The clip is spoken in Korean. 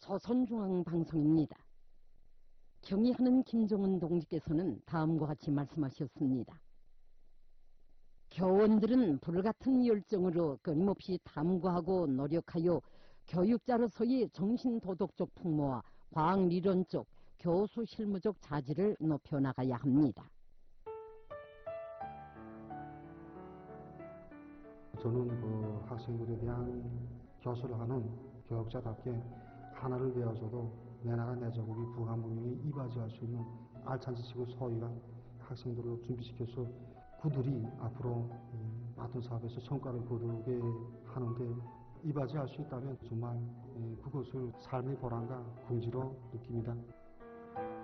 조선중앙방송입니다. 경의하는 김정은 동지께서는 다음과 같이 말씀하셨습니다. 교원들은 불같은 열정으로 끊임없이 탐구하고 노력하여 교육자로서의 정신도덕적 풍모와 과학리론적, 교수실무적 자질을 높여나가야 합니다. 저는 그 학생들에 대한 교수를 하는 교육자답게 하나를 배워줘도 내 나라 내 조국이 부가문명에 이바지할 수 있는 알찬 지식을 소유한 학생들을 준비시켜서 그들이 앞으로 맡은 사업에서 성과를 거두게 하는데 이바지할 수 있다면 정말 그것을 삶의 보람과 긍지로 느낍니다.